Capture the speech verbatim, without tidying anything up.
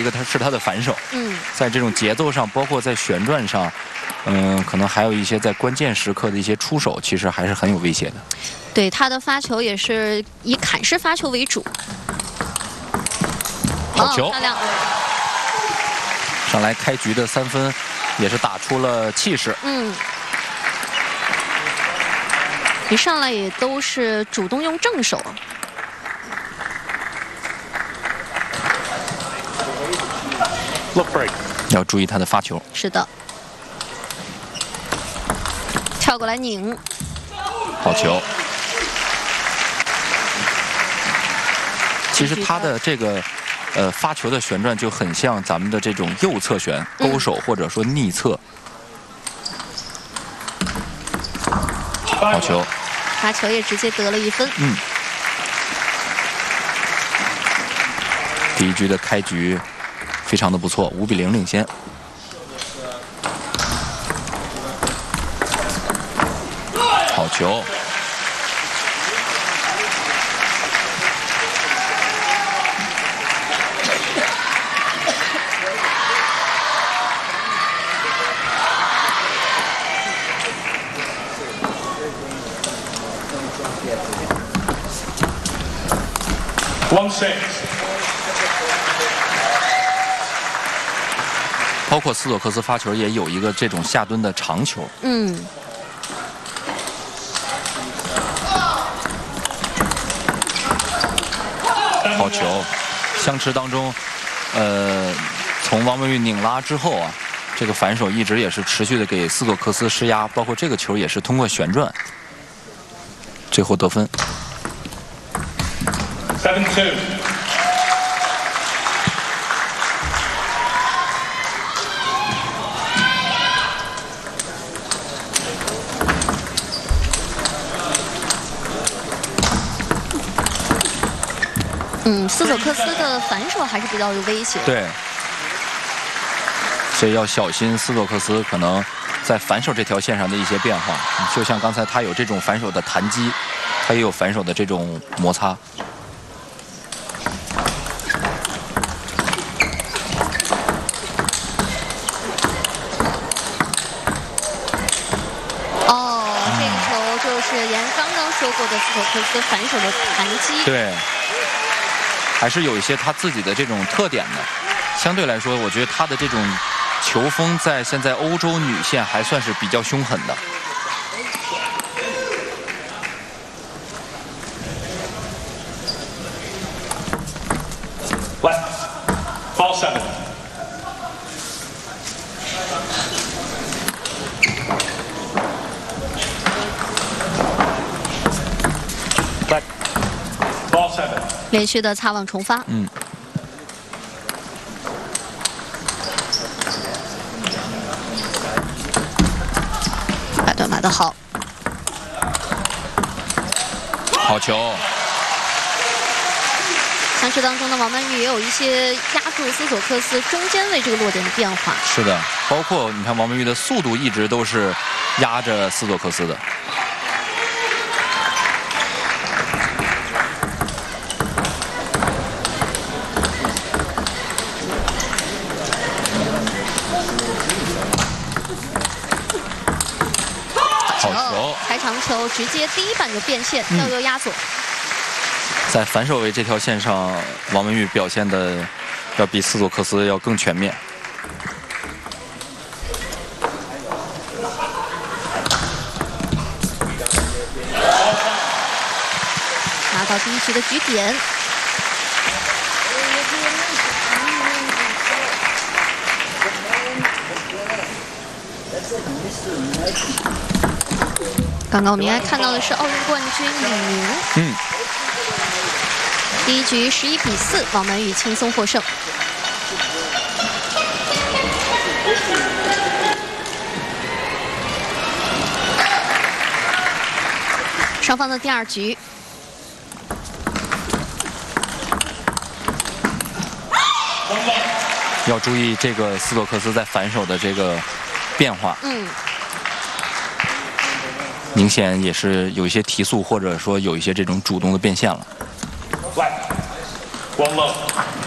个他是他的反手。 嗯， 在这种节奏上，包括在旋转上，嗯，可能还有一些在关键时刻的一些出手，其实还是很有威胁的。 对，他的发球也是以砍式发球为主。 好球， 哦、漂亮！ 上来开局的三分也是打出了气势。 嗯。 一上来也都是主动用正手， 要注意他的发球。 是的，跳过来拧， 好球。其实他的这个呃发球的旋转就很像咱们的这种右侧旋勾手或者说逆侧。好球。 发球也直接得了一分。 嗯，第一局的开局非常的不错，五比零领先。好球！包括斯托克斯发球也有一个这种下蹲的长球。 嗯。 好球，相持当中，呃，从王文玉拧拉之后啊，这个反手一直也是持续的给斯托克斯施压，包括这个球也是通过旋转，最后得分。seven two。 嗯，斯索克斯的反手还是比较有威胁。 对，所以要小心斯托克斯可能在反手这条线上的一些变化。就像刚才他有这种反手的弹击，他也有反手的这种摩擦。 哦，这个球就是沿刚刚说过的斯索克斯反手的弹击。 对。 还是有一些他自己的这种特点的，相对来说，我觉得他的这种球风在现在欧洲女线还算是比较凶狠的。 来 ，ball seven。来 ，ball seven。 连续的擦网重发， 嗯， 摆断摆得好， 好球。 相持当中的王曼玉也有一些压住斯索克斯中间位这个落点的变化。 是的，包括你看王曼玉的速度一直都是压着斯托克斯的。 开长球，直接第一板就变线，跳右压左。 在反手位这条线上，王文玉表现的要比斯托克斯要更全面。 拿到第一局的局点。刚刚我们应该看到的是奥运冠军李宁。 嗯。 第一局十一比四，王曼玉轻松获胜。双方的第二局。 要注意这个斯托克斯在反手的这个变化。 嗯。 明显也是有一些提速，或者说有一些这种主动的变现了。 One low.